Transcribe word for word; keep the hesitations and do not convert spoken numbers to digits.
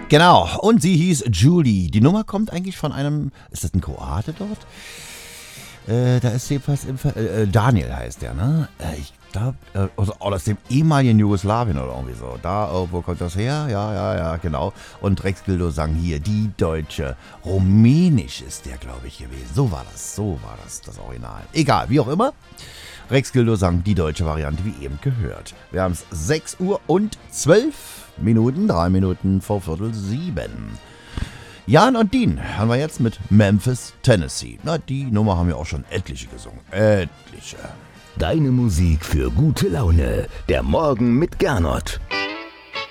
Genau, und sie hieß Julie. Die Nummer kommt eigentlich von einem, ist das ein Kroate dort? Äh, da ist jedenfalls, im Ver äh, Daniel heißt der, ne? Äh, ich glaube, äh, also aus dem ehemaligen Jugoslawien oder irgendwie so. Da, oh, wo kommt das her? Ja, ja, ja, genau. Und Rex Gildo sang hier, die Deutsche. Rumänisch ist der, glaube ich, gewesen. So war das, so war das, das Original. Egal, wie auch immer. Rex Gildo sang die deutsche Variante, wie eben gehört. Wir haben es sechs Uhr und zwölf Minuten, drei Minuten vor Viertel sieben. Jan und Dean haben wir jetzt mit Memphis, Tennessee. Na, die Nummer haben wir auch schon etliche gesungen. Etliche. Deine Musik für gute Laune. Der Morgen mit Gernot.